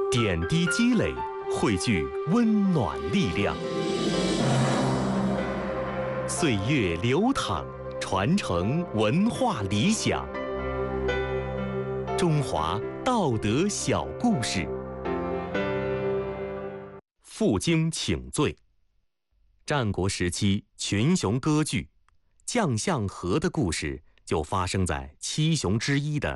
点滴积累，汇聚温暖力量。岁月流淌，传承文化理想。中华道德小故事。负荆请罪。战国时期群雄割据，将相和的故事就发生在七雄之一的